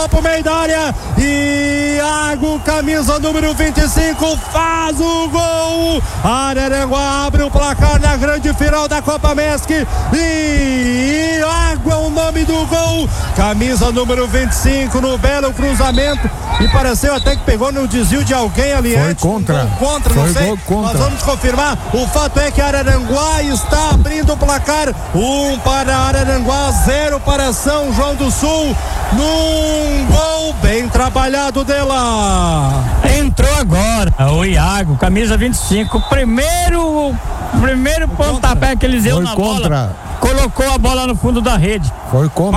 bola pro meio da área. Iago, camisa número 25, faz o gol. Araranguá abre o placar na grande final da Copa MESC. Iago é o nome do gol. Camisa número 25 no belo cruzamento. E pareceu até que pegou no desvio de alguém ali antes. Foi contra, não sei. Nós vamos confirmar. O fato é que Araranguá está abrindo o placar. 1 para Araranguá, 0 para São João do Sul. Num gol bem trabalhado dela. Entrou agora o Iago, camisa 25. Primeiro pontapé que ele deu na bola. Colocou a bola no fundo da rede. Foi contra.